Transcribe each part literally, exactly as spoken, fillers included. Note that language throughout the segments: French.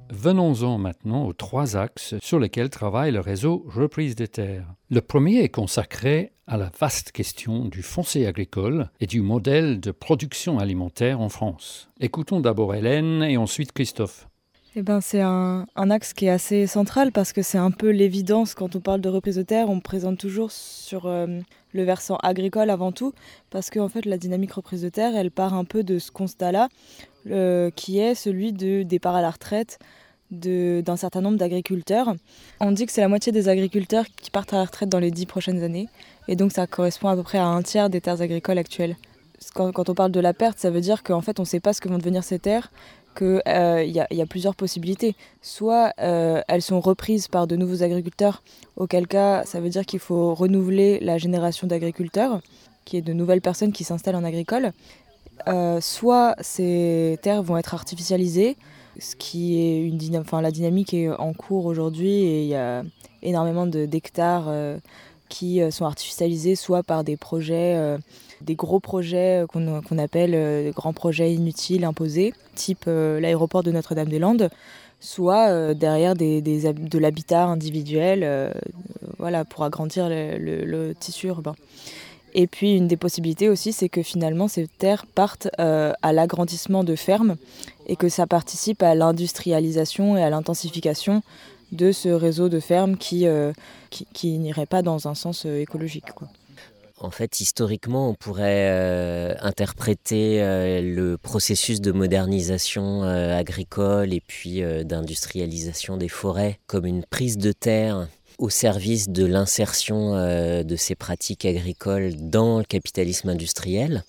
Venons-en maintenant aux trois axes sur lesquels travaille le réseau Reprise des terres. Le premier est consacré à la vaste question du foncier agricole et du modèle de production alimentaire en France. Écoutons d'abord Hélène et ensuite Christophe. Eh ben, c'est un, un axe qui est assez central parce que c'est un peu l'évidence quand on parle de reprise de terre, on présente toujours sur euh, le versant agricole avant tout, parce que en fait, la dynamique reprise de terre, elle part un peu de ce constat-là, euh, qui est celui de départ à la retraite de, d'un certain nombre d'agriculteurs. On dit que c'est la moitié des agriculteurs qui partent à la retraite dans les dix prochaines années, et donc ça correspond à peu près à un tiers des terres agricoles actuelles. Quand, quand on parle de la perte, ça veut dire qu'en fait, on ne sait pas ce que vont devenir ces terres, qu'il euh, y, y a plusieurs possibilités. Soit euh, elles sont reprises par de nouveaux agriculteurs, auquel cas ça veut dire qu'il faut renouveler la génération d'agriculteurs, qui est de nouvelles personnes qui s'installent en agricole. Euh, soit ces terres vont être artificialisées, ce qui est une dynam- enfin, la dynamique est en cours aujourd'hui et il y a énormément de, d'hectares euh, qui sont artificialisés, soit par des projets... Euh, des gros projets qu'on, qu'on appelle euh, des grands projets inutiles imposés, type euh, l'aéroport de Notre-Dame-des-Landes, soit euh, derrière des, des, de l'habitat individuel, euh, voilà, pour agrandir le, le, le tissu urbain. Et puis une des possibilités aussi, c'est que finalement ces terres partent euh, à l'agrandissement de fermes et que ça participe à l'industrialisation et à l'intensification de ce réseau de fermes qui, euh, qui, qui n'irait pas dans un sens euh, écologique, quoi. En fait, historiquement, on pourrait euh, interpréter euh, le processus de modernisation euh, agricole et puis euh, d'industrialisation des forêts comme une prise de terre au service de l'insertion euh, de ces pratiques agricoles dans le capitalisme industriel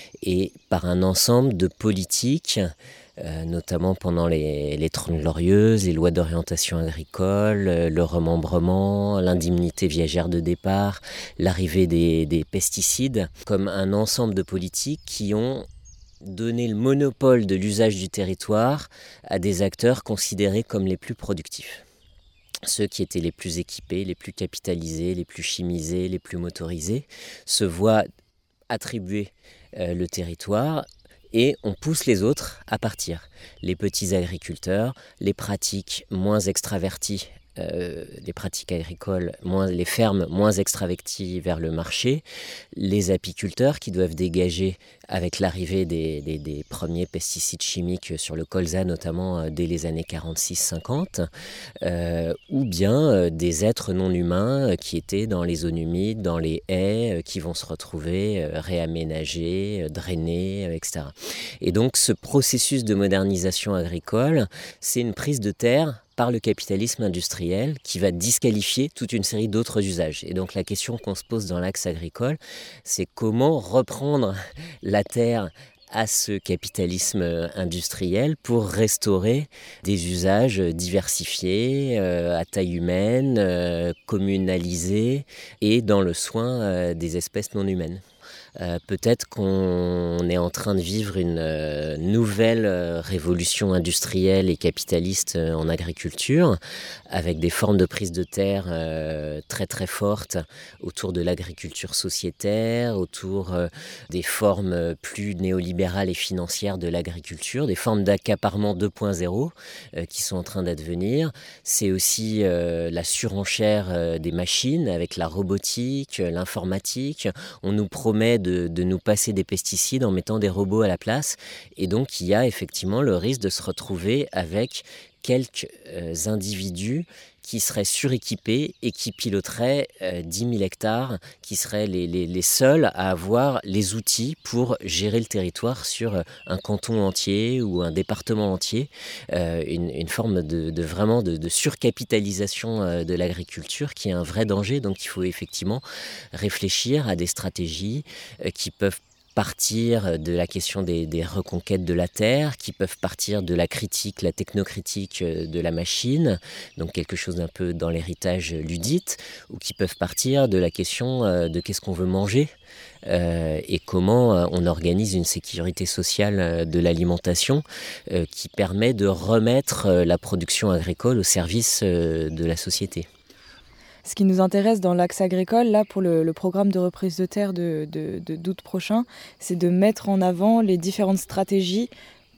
et par un ensemble de politiques, Euh, notamment pendant les, les Trente Glorieuses, les lois d'orientation agricole, euh, le remembrement, l'indemnité viagère de départ, l'arrivée des, des pesticides, comme un ensemble de politiques qui ont donné le monopole de l'usage du territoire à des acteurs considérés comme les plus productifs. Ceux qui étaient les plus équipés, les plus capitalisés, les plus chimisés, les plus motorisés, se voient attribuer euh, le territoire et on pousse les autres à partir. Les petits agriculteurs, les pratiques moins extraverties, euh, les pratiques agricoles, moins, les fermes moins extraverties vers le marché, les apiculteurs qui doivent dégager avec l'arrivée des, des, des premiers pesticides chimiques sur le colza, notamment euh, dès les années quarante-six cinquante, euh, ou bien euh, des êtres non humains euh, qui étaient dans les zones humides, dans les haies, euh, qui vont se retrouver euh, réaménagés, euh, drainés, euh, et cetera. Et donc ce processus de modernisation agricole, c'est une prise de terre par le capitalisme industriel qui va disqualifier toute une série d'autres usages. Et donc la question qu'on se pose dans l'axe agricole, c'est comment reprendre la terre à ce capitalisme industriel pour restaurer des usages diversifiés, euh, à taille humaine, euh, communalisés et dans le soin euh, des espèces non humaines. Euh, peut-être qu'on est en train de vivre une euh, nouvelle euh, révolution industrielle et capitaliste euh, en agriculture, avec des formes de prise de terre euh, très très fortes autour de l'agriculture sociétaire, autour euh, des formes plus néolibérales et financières de l'agriculture, des formes d'accaparement deux point zéro euh, qui sont en train d'advenir. C'est aussi euh, la surenchère euh, des machines avec la robotique, l'informatique. On nous promet De, de nous passer des pesticides en mettant des robots à la place. Et donc, il y a effectivement le risque de se retrouver avec quelques euh, individus qui seraient suréquipés et qui piloteraient euh, dix mille hectares, qui seraient les, les, les seuls à avoir les outils pour gérer le territoire sur un canton entier ou un département entier. Euh, une, une forme de, de vraiment de, de surcapitalisation euh, de l'agriculture qui est un vrai danger. Donc il faut effectivement réfléchir à des stratégies euh, qui peuvent partir de la question des, des reconquêtes de la terre, qui peuvent partir de la critique, la technocritique de la machine, donc quelque chose d'un peu dans l'héritage ludite, ou qui peuvent partir de la question de qu'est-ce qu'on veut manger euh, et comment on organise une sécurité sociale de l'alimentation euh, qui permet de remettre la production agricole au service de la société. Ce qui nous intéresse dans l'axe agricole, là, pour le, le programme de reprise de terre de, de, de, d'août prochain, c'est de mettre en avant les différentes stratégies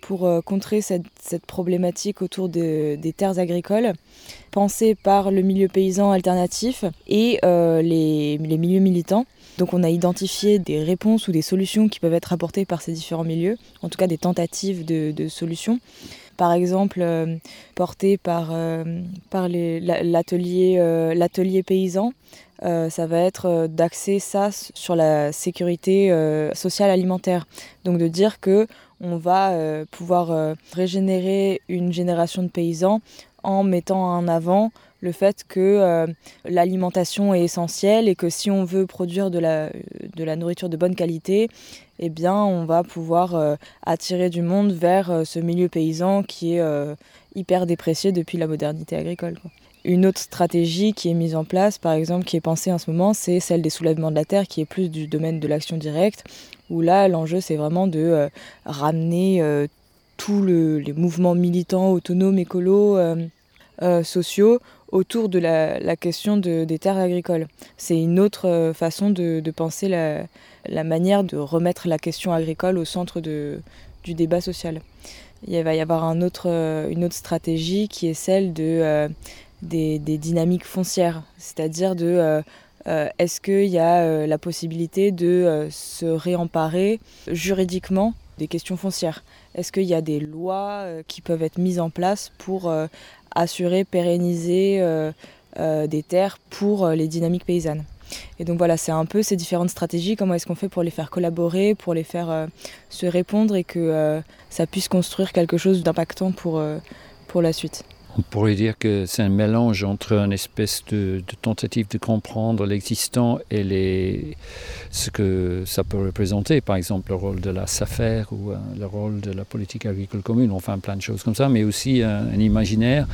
pour euh, contrer cette, cette problématique autour de, des terres agricoles, pensée par le milieu paysan alternatif et euh, les, les milieux militants. Donc on a identifié des réponses ou des solutions qui peuvent être apportées par ces différents milieux, en tout cas des tentatives de, de solutions. Par exemple, euh, portées par, euh, par les, l'atelier, euh, l'atelier paysan, euh, ça va être euh, d'axer ça sur la sécurité euh, sociale alimentaire. Donc de dire que on va euh, pouvoir euh, régénérer une génération de paysans en mettant en avant le fait que euh, l'alimentation est essentielle et que si on veut produire de la, de la nourriture de bonne qualité, eh bien, on va pouvoir euh, attirer du monde vers euh, ce milieu paysan qui est euh, hyper déprécié depuis la modernité agricole, quoi. Une autre stratégie qui est mise en place, par exemple, qui est pensée en ce moment, c'est celle des soulèvements de la terre, qui est plus du domaine de l'action directe, où là, l'enjeu, c'est vraiment de euh, ramener euh, tous le, les mouvements militants, autonomes, écolos, euh, euh, sociaux, autour de la, la question de, des terres agricoles. C'est une autre euh, façon de, de penser la, la manière de remettre la question agricole au centre de, du débat social. Il va y avoir un autre, euh, une autre stratégie qui est celle de, euh, des, des dynamiques foncières, c'est-à-dire de euh, euh, est-ce qu'il y a euh, la possibilité de euh, se réemparer juridiquement des questions foncières ? Est-ce qu'il y a des lois euh, qui peuvent être mises en place pour euh, assurer, pérenniser euh, euh, des terres pour euh, les dynamiques paysannes ? Et donc voilà, c'est un peu ces différentes stratégies, comment est-ce qu'on fait pour les faire collaborer, pour les faire euh, se répondre et que euh, ça puisse construire quelque chose d'impactant pour, euh, pour la suite. On pourrait dire que c'est un mélange entre une espèce de, de tentative de comprendre l'existant et les, ce que ça peut représenter, par exemple le rôle de la S A F E R ou euh, le rôle de la politique agricole commune, enfin plein de choses comme ça, mais aussi un, un imaginaire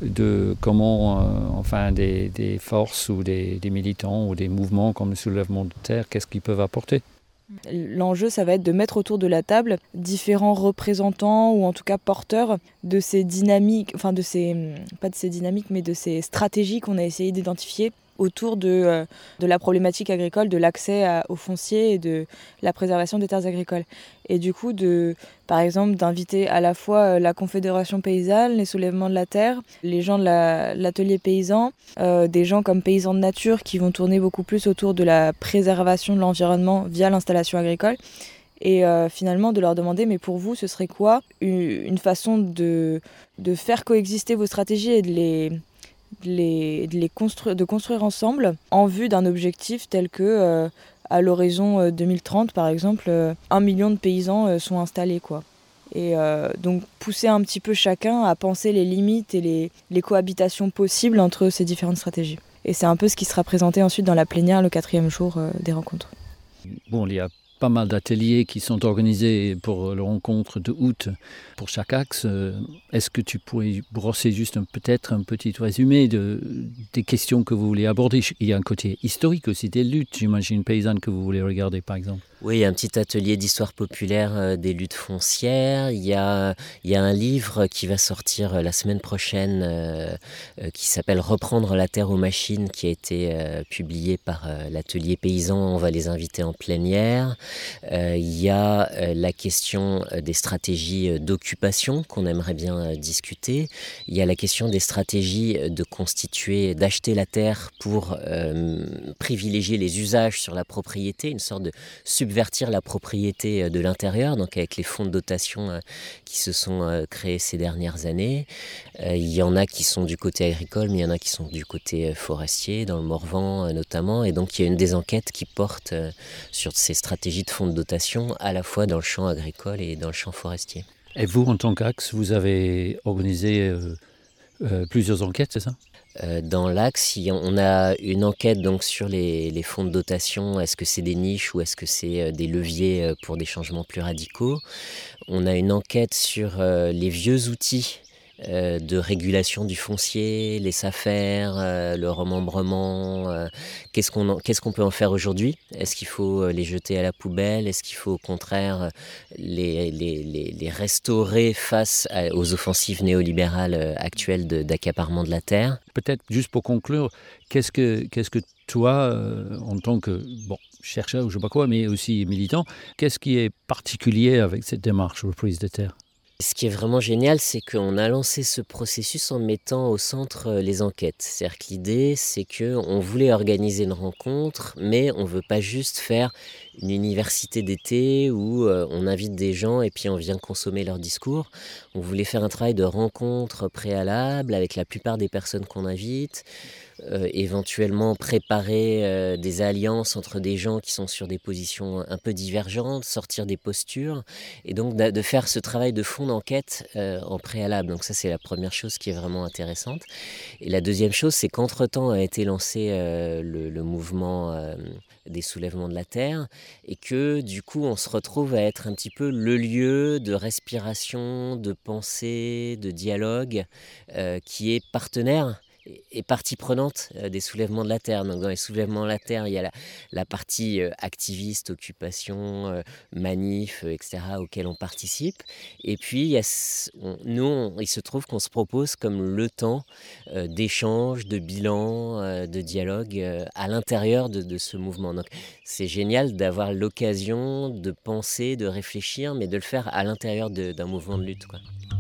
de comment euh, enfin des, des forces ou des, des militants ou des mouvements comme le soulèvement de terre, qu'est-ce qu'ils peuvent apporter ? L'enjeu, ça va être de mettre autour de la table différents représentants ou en tout cas porteurs de ces dynamiques, enfin de ces, pas de ces dynamiques, mais de ces stratégies qu'on a essayé d'identifier autour de, euh, de la problématique agricole, de l'accès à, au foncier et de la préservation des terres agricoles. Et du coup, de, par exemple, d'inviter à la fois la Confédération paysanne, les soulèvements de la terre, les gens de la, l'atelier paysan, euh, des gens comme Paysans de Nature qui vont tourner beaucoup plus autour de la préservation de l'environnement via l'installation agricole. Et euh, finalement de leur demander, mais pour vous, ce serait quoi une façon de, de faire coexister vos stratégies et de les... de, les, de, les construire, de construire ensemble en vue d'un objectif tel que euh, à l'horizon euh, deux mille trente par exemple euh, un million de paysans euh, sont installés quoi. Et euh, donc pousser un petit peu chacun à penser les limites et les, les cohabitations possibles entre ces différentes stratégies. Et c'est un peu ce qui sera présenté ensuite dans la plénière le quatrième jour euh, des rencontres. Bon, il y a pas mal d'ateliers qui sont organisés pour les rencontres de août pour chaque axe. Est-ce que tu pourrais brosser juste un, peut-être un petit résumé de, des questions que vous voulez aborder ? Il y a un côté historique aussi des luttes, j'imagine, paysannes que vous voulez regarder par exemple. Oui, il y a un petit atelier d'histoire populaire euh, des luttes foncières. Il y a, il y a un livre qui va sortir la semaine prochaine euh, euh, qui s'appelle « Reprendre la terre aux machines » qui a été euh, publié par euh, l'atelier paysan. On va les inviter en plénière. Euh, il y a euh, la question des stratégies d'occupation qu'on aimerait bien euh, discuter. Il y a la question des stratégies de constituer, d'acheter la terre pour euh, privilégier les usages sur la propriété, une sorte de subvertir la propriété de l'intérieur, donc avec les fonds de dotation qui se sont créés ces dernières années. Il y en a qui sont du côté agricole, mais il y en a qui sont du côté forestier, dans le Morvan notamment. Et donc il y a une des enquêtes qui porte sur ces stratégies de fonds de dotation, à la fois dans le champ agricole et dans le champ forestier. Et vous, en tant qu'Axe, vous avez organisé euh, euh, plusieurs enquêtes, c'est ça ? Dans l'Axe, on a une enquête donc sur les, les fonds de dotation. Est-ce que c'est des niches ou est-ce que c'est des leviers pour des changements plus radicaux ? On a une enquête sur les vieux outils Euh, de régulation du foncier, les S A F E R, euh, le remembrement, euh, qu'est-ce qu'on, en, qu'est-ce qu'on peut en faire aujourd'hui ? Est-ce qu'il faut les jeter à la poubelle ? Est-ce qu'il faut au contraire les, les, les, les restaurer face à, aux offensives néolibérales actuelles de, d'accaparement de la terre ? Peut-être juste pour conclure, qu'est-ce que, qu'est-ce que toi, euh, en tant que bon, chercheur ou je ne sais pas quoi, mais aussi militant, qu'est-ce qui est particulier avec cette démarche reprise de terre ? Ce qui est vraiment génial, c'est qu'on a lancé ce processus en mettant au centre les enquêtes. C'est-à-dire que l'idée, c'est qu'on voulait organiser une rencontre, mais on ne veut pas juste faire une université d'été où on invite des gens et puis on vient consommer leur discours. On voulait faire un travail de rencontre préalable avec la plupart des personnes qu'on invite, euh, éventuellement préparer euh, des alliances entre des gens qui sont sur des positions un peu divergentes, sortir des postures, et donc de, de faire ce travail de fond d'enquête euh, en préalable. Donc ça, c'est la première chose qui est vraiment intéressante. Et la deuxième chose, c'est qu'entre-temps a été lancé euh, le, le mouvement euh, des soulèvements de la Terre, et que du coup, on se retrouve à être un petit peu le lieu de respiration, de pensée, de dialogue, euh, qui est partenaire et partie prenante des soulèvements de la Terre. Donc dans les soulèvements de la Terre, il y a la, la partie activiste, occupation, euh, manif, et cetera, auquel on participe. Et puis, il y a, on, nous, on, il se trouve qu'on se propose comme le temps euh, d'échange, de bilan, euh, de dialogue euh, à l'intérieur de, de ce mouvement. Donc c'est génial d'avoir l'occasion de penser, de réfléchir, mais de le faire à l'intérieur de, d'un mouvement de lutte, quoi.